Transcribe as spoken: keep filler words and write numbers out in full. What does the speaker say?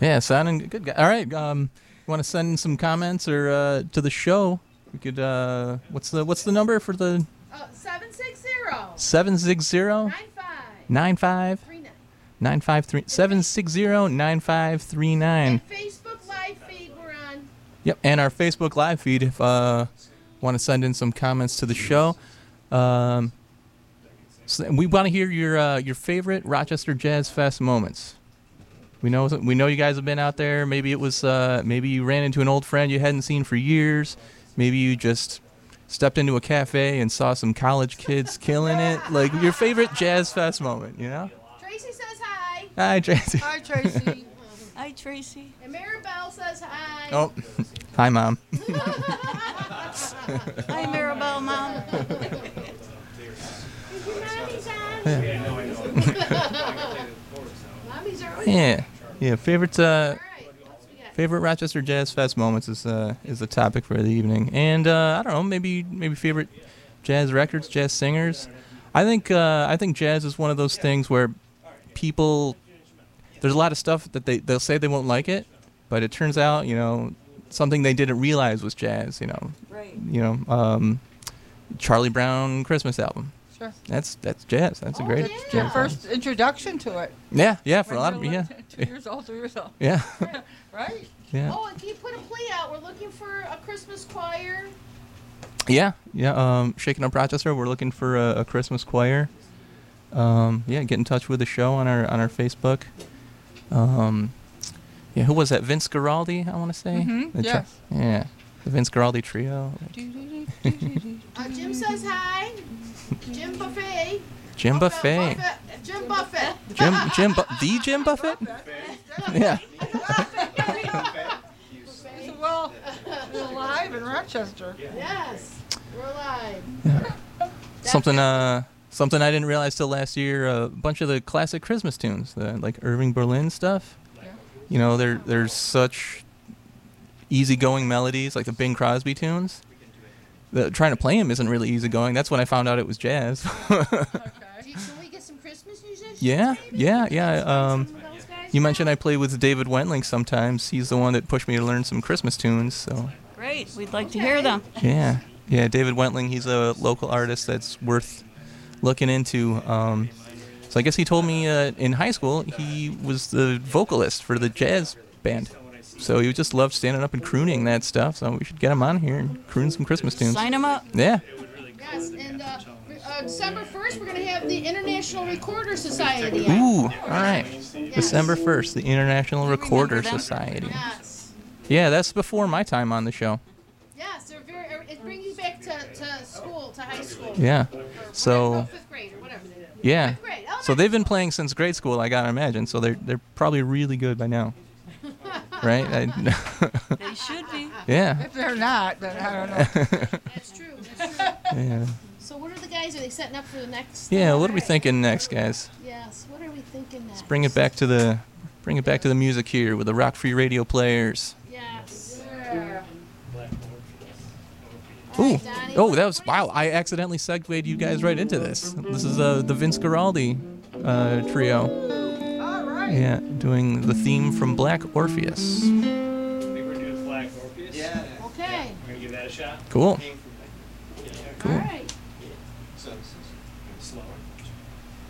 Yeah, sounding good. Guy. All right. Um, you want to send in some comments or uh, to the show? We could. Uh, what's the What's the number for the? Uh, seven six zero. Seven six zero. Nine five. Nine five. Three nine. Nine five three. Seven six zero nine five three nine. And Facebook Live feed we're on. Yep, and our Facebook Live feed. If uh, want to send in some comments to the show, um, so we want to hear your uh, your favorite Rochester Jazz Fest moments. We know we know you guys have been out there. Maybe it was uh, maybe you ran into an old friend you hadn't seen for years. Maybe you just stepped into a cafe and saw some college kids killing it. Like your favorite Jazz Fest moment, you know? Tracy says hi. Hi, Tracy. Hi, Tracy. Hi, Tracy. And Maribel says hi. Oh, hi, Mom. Hi, Maribel, Mom. Is your mommy's on? Yeah. Mommy's are Yeah, yeah. Favorite uh, All right, what's we got? favorite Rochester Jazz Fest moments is uh is the topic for the evening, and uh, I don't know, maybe maybe favorite jazz records, jazz singers. I think uh, I think jazz is one of those things where people there's a lot of stuff that they they'll say they won't like it, but it turns out you know something they didn't realize was jazz. You know, Right. you know, um, Charlie Brown Christmas album. Sure. That's that's jazz. That's a Oh, great yeah. jazz Your album. first introduction to it. Yeah, yeah, for a When lot you of were yeah, like Two years old, three years old. yeah, Right? yeah. Oh, and can you put a plea out? We're looking for a Christmas choir. Yeah, yeah. Um, Shaking Up Rochester. We're looking for a, a Christmas choir. Um, yeah, get in touch with the show on our on our Facebook. Um, yeah, who was that? Vince Guaraldi, I want to say. Mhm, The tr- yes. Yeah, the Vince Guaraldi trio. Uh, Jim says hi. Jim Buffet. Jim Buffet. Buffett. Jim Buffett. Jim Jim Bu- the Jim Buffett. Yeah. Well, we're live in Rochester. Yes, we're live. Something uh something I didn't realize till last year. A bunch of the classic Christmas tunes, the, like Irving Berlin stuff. Yeah. You know, there there's such easygoing melodies, like the Bing Crosby tunes. The, trying to play them isn't really easygoing. That's when I found out it was jazz. Okay. Do you- Can we get some Christmas musicians? Yeah, maybe? yeah, yeah. Um, Some of those guys? you mentioned I play with David Wentling sometimes. He's the one that pushed me to learn some Christmas tunes. So Great. We'd like to hear them. yeah, yeah. David Wentling, he's a local artist that's worth looking into. Um, so I guess he told me uh, in high school he was the vocalist for the jazz band. So he just loved standing up and crooning that stuff. So we should get him on here and croon some Christmas tunes. Sign them up. Yeah. Yes, and uh, uh, December first, we're going to have the International Recorder Society. on. Ooh, all right. December first, the International Recorder them? Society. Yes. Yeah, that's before my time on the show. Yes, they're very. It brings you back to, to school, to high school. Yeah. Or So, fifth grade or whatever. yeah. Fifth grade. So they've been playing since grade school, I gotta imagine. So they're they're probably really good by now, right? I, They should be. yeah. If they're not, then I don't know. That's true. That's true. Yeah. So what are the guys? Are they setting up for the next? Yeah. uh, What are we thinking next, guys? Yes. What are we thinking next? Bring it back to the bring it back to the music here with the Rock Free Radio players. Yes. Ooh. Donnie, Oh, what- that was what are you wow! I accidentally segued you guys right into this. This is uh, the Vince Guaraldi uh, trio. All right. Yeah, doing the theme from Black Orpheus. I think we're doing Black Orpheus. Yeah. Okay. We're gonna give that a shot. Cool. All right. So slower.